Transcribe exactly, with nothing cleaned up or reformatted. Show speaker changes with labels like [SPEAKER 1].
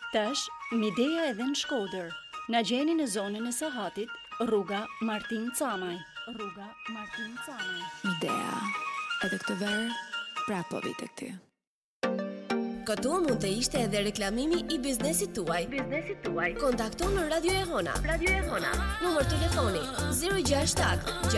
[SPEAKER 1] Tash, Midea edhe në Shkodër. Na gjeni në zonën e Sahatit, rruga Martin Camaj. Rruga Martin Camaj.
[SPEAKER 2] Midea, edhe këtë verë, pra po vite këty.
[SPEAKER 3] Këtu mund të ishte edhe reklamimi i biznesit tuaj. Biznesit tuaj. Kontakto në Radio e Hona. Radio e Hona. Numër telefoni zero gjasht shtat